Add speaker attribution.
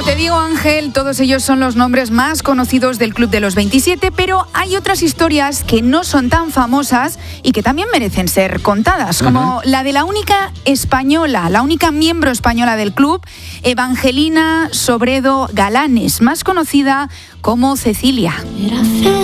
Speaker 1: te digo, Ángel, todos ellos son los nombres más conocidos del Club de los 27, pero hay otras historias que no son tan famosas y que también merecen ser contadas, como la de la única española, la única miembro española del club, Evangelina Sobredo Galanes, más conocida como Cecilia.